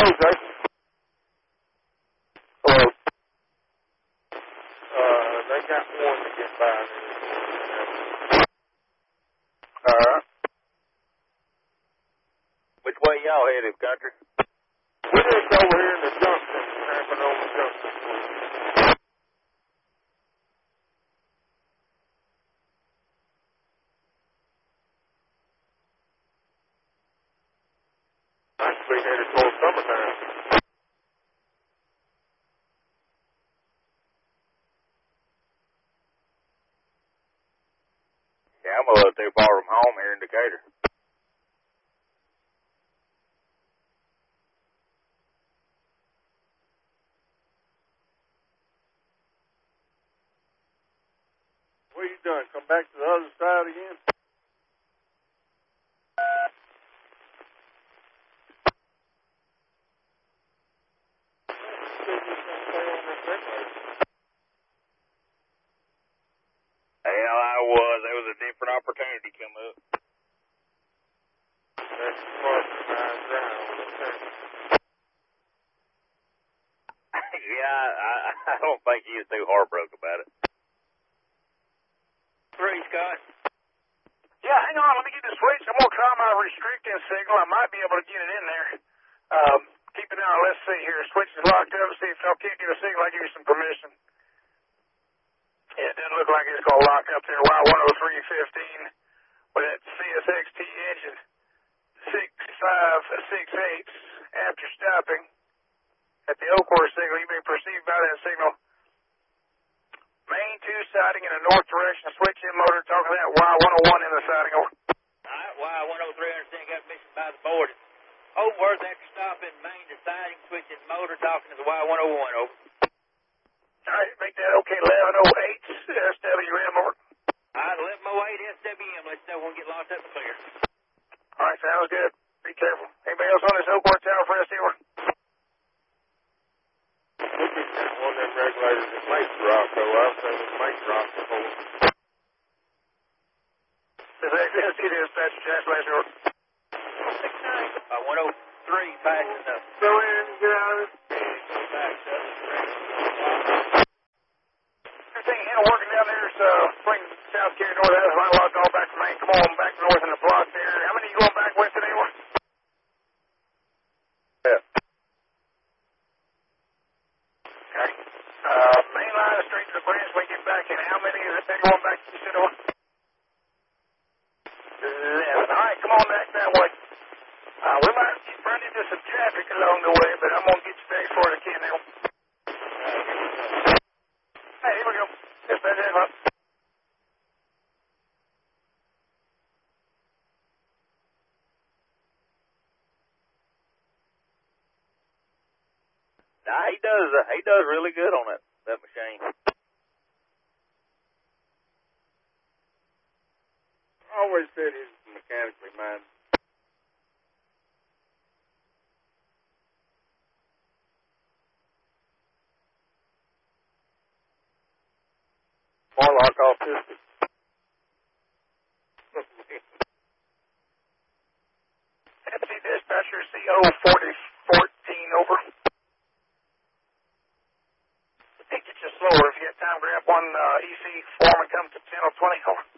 Hello, Jason. Hello. They got one to get by. Which way y'all headed, country? We're just over here in the junction, camping on the junction. Actually headed towards summertime. Yeah, I'm a little too far from home here in Decatur. What you done? Come back to the other side again? Hell, I was. There was a different opportunity come up. That's part of the ground. Yeah, I don't think he was too heartbroken about it. 3, Scott. Yeah, hang on. Let me get the switch. I'm going to try my restricting signal. I might be able to get it in there. Keep it on. Let's see here. Switch is locked up. See if I can't get a signal. I'll give you some permission. Yeah, it doesn't look like it's going to lock up there. Y10315 with that CSXT engine 6568 after stopping at the Oakhorse signal. You may proceed by that signal. Main 2 siding in a north direction. Switch in motor. Talking to that Y101 in the siding. Over. All right, Y103 understand got mission by the board. Over after stopping main to siding, switching motor, talking to the Y101. Over. All right, make that okay. 1108 SWM. Over. All right, 1108 SWM. Let's know when we get lost up and clear. All right, sounds good. Be careful. Anybody else on this Oakhorse tower for us here? Look at one of them regulators that makes rock, though. I've seen it make rock before. This is dispatch, translation. 103, passing up. Go in, get out of it. Everything handle working down there is bring South Carolina north. That's my locked all back to Maine. Come on, back north in the block there. How many you going back with today? Yeah. Okay. Main line straight to the branch. We get back in. How many is it going back to the center? 11. All right, come on back that way. We might run into some traffic along the way, but I'm going to get you back for it again now. Hey, here we go. Dispatch that up. Nah, he does really good on that machine. I always said he's mechanically minded. Marlock off piston. Deputy Dispatcher CO 4014 over. I think it's just slower. If you got time, grab one EC form and come to channel 20 over.